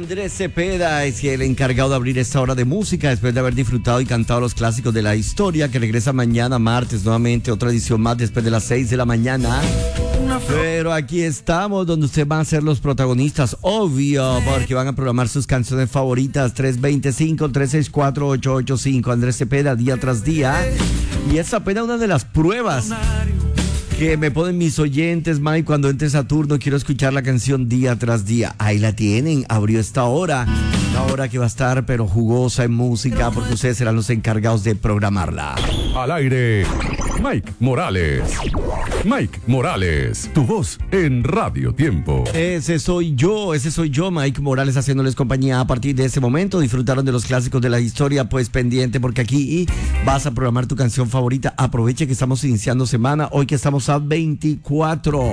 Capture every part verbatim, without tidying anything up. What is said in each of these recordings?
Andrés Cepeda es el encargado de abrir esta hora de música después de haber disfrutado y cantado los clásicos de la historia, que regresa mañana martes nuevamente, otra edición más después de las seis de la mañana. Pero aquí estamos donde ustedes van a ser los protagonistas, obvio, porque van a programar sus canciones favoritas. Tres dos cinco, tres seis cuatro, ocho ocho cinco. Andrés Cepeda, día tras día. Y es apenas una de las pruebas que me ponen mis oyentes, Mike, cuando entre Saturno. Quiero escuchar la canción día tras día. Ahí la tienen, abrió esta hora. Una hora que va a estar, pero jugosa en música, porque ustedes serán los encargados de programarla. Al aire, Mike Morales. Mike Morales, tu voz en Radio Tiempo. Ese soy yo, ese soy yo, Mike Morales, haciéndoles compañía a partir de ese momento. Disfrutaron de los clásicos de la historia, pues pendiente, porque aquí vas a programar tu canción favorita. Aproveche que estamos iniciando semana, hoy que estamos a veinticuatro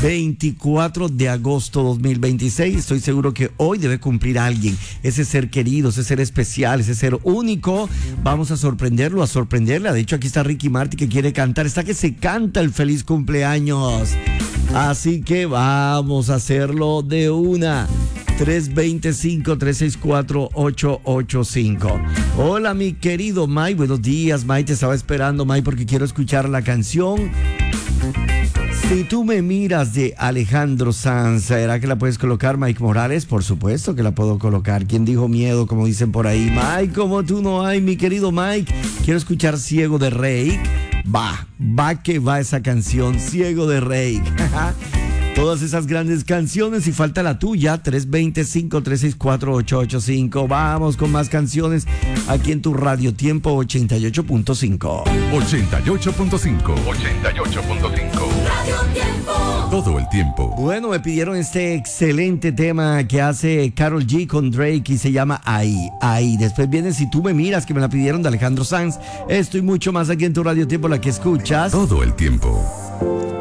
de agosto dos mil veintiséis. Estoy seguro que hoy debe cumplir alguien, ese ser querido, ese ser especial, ese ser único. Vamos a sorprenderlo, a sorprenderle. De hecho, aquí está Ricky Martin, que quiere cantar, está que se canta el feliz cumpleaños. Así que vamos a hacerlo de una. Tres dos cinco, tres seis cuatro, ocho ocho cinco. Hola, mi querido Mike, buenos días, Mike, te estaba esperando, Mike, porque quiero escuchar la canción Si tú me miras, de Alejandro Sanz. ¿Será que la puedes colocar, Mike Morales? Por supuesto que la puedo colocar. ¿Quién dijo miedo, como dicen por ahí? Mike, como tú no hay, mi querido Mike. Quiero escuchar Ciego de Rey. Va, va que va esa canción, Ciego de Rey. Todas esas grandes canciones, y falta la tuya. Tres dos cinco, tres seis cuatro, ocho ocho cinco. Vamos con más canciones aquí en tu Radio Tiempo ochenta y ocho punto cinco. ochenta y ocho punto cinco. ochenta y ocho punto cinco. Radio Tiempo. Todo el tiempo. Bueno, me pidieron este excelente tema que hace Karol G con Drake y se llama Ahí, Ahí. Después viene Si tú me miras, que me la pidieron, de Alejandro Sanz. Esto y mucho más aquí en tu Radio Tiempo, la que escuchas todo el tiempo.